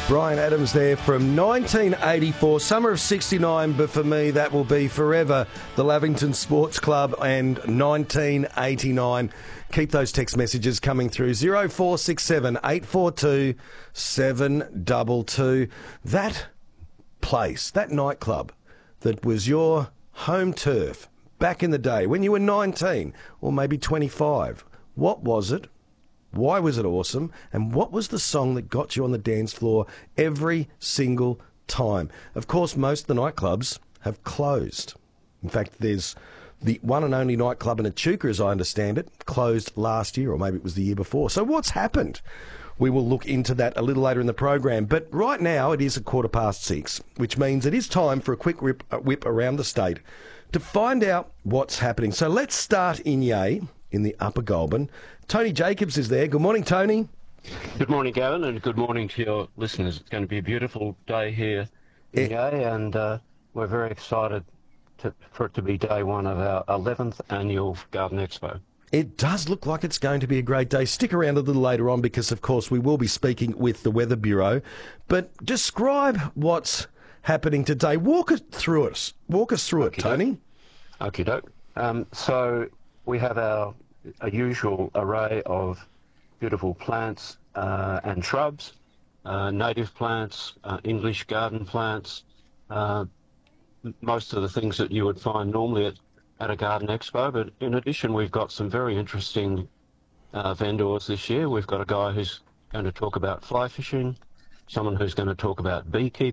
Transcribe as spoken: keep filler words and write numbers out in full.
Bryan Adams there from nineteen eighty-four, summer of sixty-nine, but for me that will be forever the Lavington Sports Club and nineteen eighty-nine. Keep those text messages coming through. zero four six seven, eight four two, seven two two. That place, that nightclub that was your home turf back in the day when you were nineteen or maybe twenty-five, what was it? Why was it awesome? And what was the song that got you on the dance floor every single time? Of course, most of the nightclubs have closed. In fact, there's the one and only nightclub in Echuca, as I understand it, closed last year, or maybe it was the year before. So what's happened? We will look into that a little later in the program. But right now, it is a quarter past six, which means it is time for a quick whip, uh, whip around the state to find out what's happening. So let's start in Yea, in the Upper Goulburn. Tony Jacobs is there. Good morning, Tony. Good morning, Gavin, and good morning to your listeners. It's going to be a beautiful day here in Yea, and uh, we're very excited to, for it to be day one of our eleventh annual Garden Expo. It does look like it's going to be a great day. Stick around a little later on because, of course, we will be speaking with the Weather Bureau. But describe what's happening today. Walk us through it. Walk us through it, Tony. Okie doke. Um, so we have our a usual array of beautiful plants uh, and shrubs, uh, native plants, uh, English garden plants, uh, most of the things that you would find normally at, at a garden expo. But in addition, we've got some very interesting uh, vendors this year. We've got a guy who's going to talk about fly fishing, someone who's going to talk about beekeeping,